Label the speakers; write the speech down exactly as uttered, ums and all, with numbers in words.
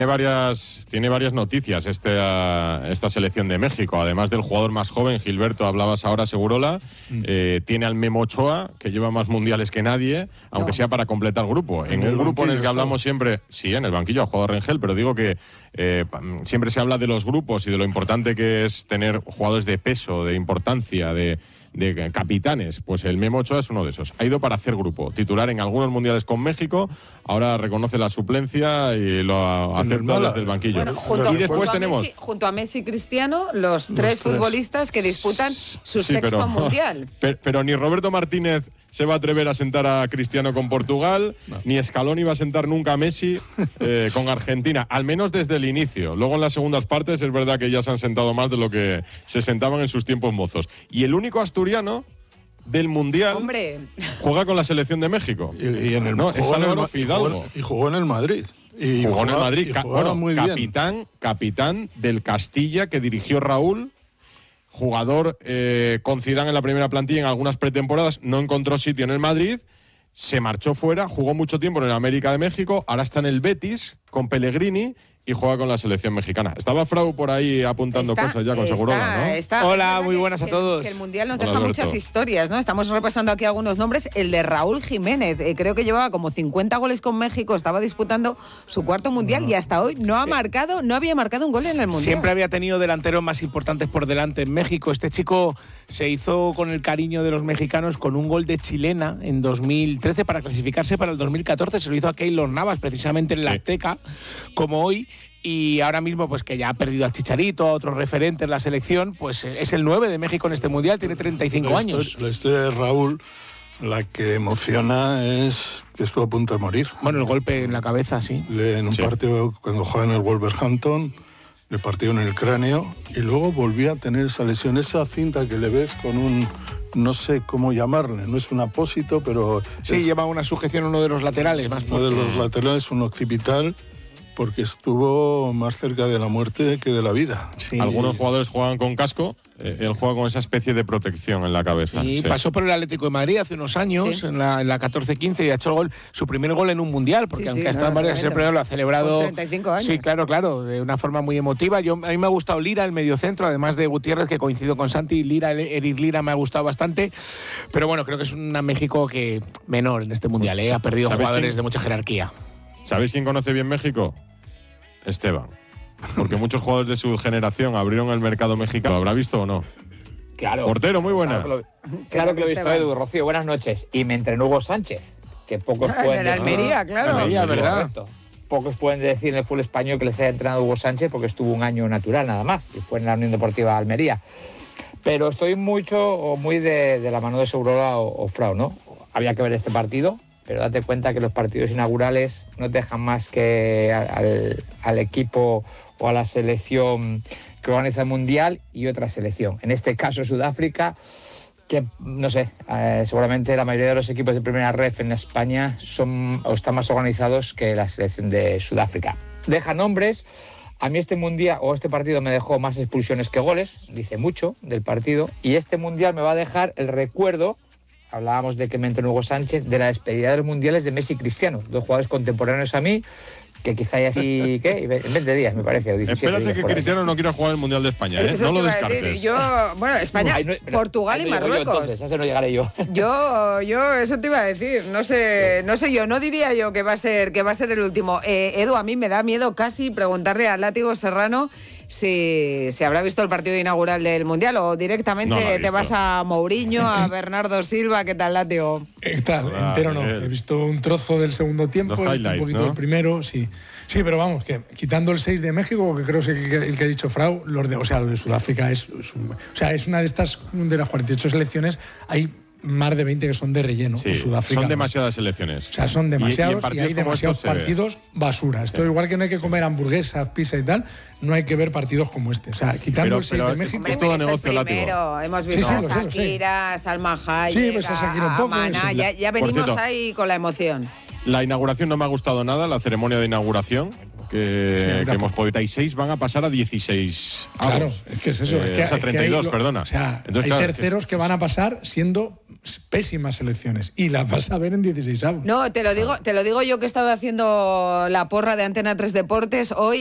Speaker 1: Tiene varias, tiene varias noticias esta, esta selección de México. Además del jugador más joven, Gilberto, hablabas ahora, Segurola, mm. eh, tiene al Memo Ochoa, que lleva más mundiales que nadie, aunque no. sea para completar grupo. En, en un grupo en el que está. hablamos siempre, sí, en el banquillo ha jugado Rengel, pero digo que eh, siempre se habla de los grupos y de lo importante que es tener jugadores de peso, de importancia, de... de capitanes, pues el Memo Ochoa es uno de esos. Ha ido para hacer grupo, titular en algunos mundiales con México, ahora reconoce la suplencia y lo acepta desde el banquillo.
Speaker 2: Bueno, junto,
Speaker 1: y después
Speaker 2: junto
Speaker 1: tenemos...
Speaker 2: Messi, junto a Messi y Cristiano, los tres, los tres futbolistas que disputan su sí, sexto
Speaker 1: pero,
Speaker 2: mundial.
Speaker 1: Pero, pero ni Roberto Martínez se va a atrever a sentar a Cristiano con Portugal, no. ni Scaloni va a sentar nunca a Messi eh, con Argentina, al menos desde el inicio. Luego en las segundas partes es verdad que ya se han sentado más de lo que se sentaban en sus tiempos mozos. Y el único asturiano del Mundial
Speaker 2: ¡Hombre!
Speaker 1: juega con la selección de México.
Speaker 3: Y, y en el,
Speaker 1: no, es Álvaro Fidalgo.
Speaker 3: Y jugó en el Madrid. Y
Speaker 1: jugó
Speaker 3: jugaba,
Speaker 1: en el Madrid. Ca bueno,
Speaker 3: muy
Speaker 1: capitán,
Speaker 3: bien.
Speaker 1: capitán del Castilla que dirigió Raúl. Jugador eh, con Zidane en la primera plantilla en algunas pretemporadas, no encontró sitio en el Madrid, se marchó fuera, jugó mucho tiempo en el América de México, ahora está en el Betis con Pellegrini y juega con la selección mexicana. Estaba Frau por ahí apuntando
Speaker 2: está,
Speaker 1: cosas ya con
Speaker 2: está,
Speaker 1: Segurola, ¿no?
Speaker 2: Está,
Speaker 4: Hola, muy
Speaker 2: que,
Speaker 4: buenas a
Speaker 2: que,
Speaker 4: todos.
Speaker 2: Que el Mundial nos
Speaker 1: Hola,
Speaker 2: deja
Speaker 1: Alberto.
Speaker 2: muchas historias, ¿no? Estamos repasando aquí algunos nombres. El de Raúl Jiménez, eh, creo que llevaba como cincuenta goles con México, estaba disputando su cuarto Mundial no. y hasta hoy no ha marcado, no había marcado un gol en el Mundial.
Speaker 4: Siempre había tenido delanteros más importantes por delante en México. Este chico se hizo con el cariño de los mexicanos con un gol de chilena en dos mil trece para clasificarse para el dos mil catorce. Se lo hizo a Keylor Navas, precisamente en la Azteca, como hoy. Y ahora mismo, pues que ya ha perdido al Chicharito, a otros referentes la selección, pues es el nueve de México en este Mundial, tiene treinta y cinco
Speaker 3: la
Speaker 4: años.
Speaker 3: Historia, la historia de Raúl, la que emociona es que estuvo a punto de morir.
Speaker 4: Bueno, el golpe en la cabeza, sí.
Speaker 3: Le, en un sí. partido, cuando jugaba en el Wolverhampton, le partió en el cráneo y luego volvía a tener esa lesión, esa cinta que le ves con un... no sé cómo llamarle, no es un apósito, pero...
Speaker 4: Sí,
Speaker 3: es,
Speaker 4: lleva una sujeción uno de los laterales. Más
Speaker 3: uno de los laterales, un occipital, porque estuvo más cerca de la muerte que de la vida.
Speaker 1: Sí. Algunos jugadores juegan con casco, eh, él juega con esa especie de protección en la cabeza.
Speaker 4: Y
Speaker 1: sí.
Speaker 4: pasó por el Atlético de Madrid hace unos años, sí. en la, en la catorce quince, y ha hecho el gol, su primer gol en un Mundial, porque sí, aunque sí, ha estado en varias siempre lo ha celebrado...
Speaker 2: Con treinta y cinco años.
Speaker 4: Sí, claro, claro, de una forma muy emotiva. Yo, a mí me ha gustado Lira, el mediocentro, además de Gutiérrez, que coincido con Santi. Lira, Eric Lira me ha gustado bastante. Pero bueno, creo que es una México que menor en este Mundial, ¿eh? Ha perdido jugadores quién? de mucha jerarquía.
Speaker 1: ¿Sabéis quién conoce bien México? Esteban. Porque muchos jugadores de su generación abrieron el mercado mexicano. ¿Lo habrá visto o no?
Speaker 5: Claro.
Speaker 1: Portero, muy buena.
Speaker 5: Claro que lo, claro que lo he visto, Edu. Rocío, buenas noches. Y me entrenó Hugo Sánchez, que pocos pueden...
Speaker 2: En Almería, claro.
Speaker 4: Almería, ¿verdad?
Speaker 5: Correcto. Pocos pueden decir en el fútbol español que les haya entrenado Hugo Sánchez porque estuvo un año natural nada más y fue en la Unión Deportiva Almería. Pero estoy mucho o muy de, de la mano de Segurola o, o Frau, ¿no? Había que ver este partido, pero date cuenta que los partidos inaugurales no te dejan más que al, al equipo o a la selección que organiza el Mundial y otra selección. En este caso Sudáfrica, que no sé, eh, seguramente la mayoría de los equipos de primera ref en España son o están más organizados que la selección de Sudáfrica. Deja nombres. A mí este Mundial o este partido me dejó más expulsiones que goles, dice mucho del partido, y este Mundial me va a dejar el recuerdo, hablábamos de que me entrenó Hugo Sánchez, de la despedida de los mundiales de Messi y Cristiano, dos jugadores contemporáneos a mí, que quizá ya así, ¿qué? En veinte días, me parece, o diecisiete
Speaker 1: Espérate
Speaker 5: días
Speaker 1: que
Speaker 5: por
Speaker 1: Cristiano
Speaker 5: ahí.
Speaker 1: no quiera jugar el Mundial de España, ¿eh?
Speaker 2: Eso
Speaker 1: No lo
Speaker 2: te iba a
Speaker 1: descartes.
Speaker 2: decir. Yo, bueno, España,
Speaker 5: Ahí no- pero-
Speaker 2: Portugal
Speaker 5: ahí
Speaker 2: y
Speaker 5: no llego yo,
Speaker 2: Marruecos.
Speaker 5: entonces, a ese no llegaré yo.
Speaker 2: Yo, yo, eso te iba a decir. No sé, no sé yo, no diría yo que va a ser, que va a ser el último. Eh, Edu, a mí me da miedo casi preguntarle a Látigo Serrano si, si habrá visto el partido inaugural del Mundial o directamente
Speaker 1: No lo ha
Speaker 2: te
Speaker 1: visto.
Speaker 2: vas a Mourinho, a Bernardo Silva. ¿Qué tal, Látigo?
Speaker 6: Está,
Speaker 1: Ah,
Speaker 6: entero no.
Speaker 1: Miguel.
Speaker 6: He visto un trozo del segundo tiempo,
Speaker 1: Los
Speaker 6: he visto un
Speaker 1: highlights,
Speaker 6: poquito
Speaker 1: ¿no?
Speaker 6: del primero, sí. Sí, pero vamos, que quitando el seis de México, que creo que es el que, el que ha dicho Frau, los de, o sea, lo de Sudáfrica es, es un- o sea, es una de estas, de las cuarenta y ocho selecciones, hay más de veinte que son de relleno.
Speaker 1: Sí,
Speaker 6: o Sudáfrica
Speaker 1: son
Speaker 6: no.
Speaker 1: demasiadas selecciones.
Speaker 6: O sea, son
Speaker 1: Y- y en
Speaker 6: demasiados y,
Speaker 1: partidos
Speaker 6: hay
Speaker 1: como
Speaker 6: demasiados
Speaker 1: estos se ve.
Speaker 6: partidos basura. Esto
Speaker 1: Sí.
Speaker 6: igual que no hay que comer hamburguesas, pizza y tal, no hay que ver partidos como este. O sea, quitando
Speaker 1: Pero-
Speaker 6: el seis
Speaker 1: pero
Speaker 6: de
Speaker 1: es-
Speaker 6: México…
Speaker 2: Hombre,
Speaker 1: es todo
Speaker 2: pero es el
Speaker 1: negocio, Látigo.
Speaker 2: primero. Hemos visto
Speaker 6: Sí, sí,
Speaker 2: a
Speaker 6: lo sé, lo sé.
Speaker 2: Shakira, Salma Hayek,
Speaker 6: Sí, pues a Shakira un
Speaker 2: a
Speaker 6: poco,
Speaker 2: Maná.
Speaker 6: sí.
Speaker 2: Ya, ya
Speaker 1: Por
Speaker 2: venimos
Speaker 1: cierto,
Speaker 2: ahí con la emoción.
Speaker 1: La inauguración no me ha gustado nada, la ceremonia de inauguración. que,
Speaker 6: Sí,
Speaker 1: que hemos podido. treinta y seis van a pasar a dieciséis.
Speaker 6: Claro,
Speaker 1: avos.
Speaker 6: es que es eso.
Speaker 1: Eh,
Speaker 6: es que,
Speaker 1: o sea,
Speaker 6: es que
Speaker 1: treinta y dos,
Speaker 6: hay lo-
Speaker 1: perdona.
Speaker 6: O sea,
Speaker 1: Entonces,
Speaker 6: hay
Speaker 1: claro,
Speaker 6: terceros que van a pasar siendo pésimas selecciones y las vas a ver en dieciséis avos.
Speaker 2: No, te lo digo, te lo digo yo que he estado haciendo la porra de Antena tres Deportes hoy.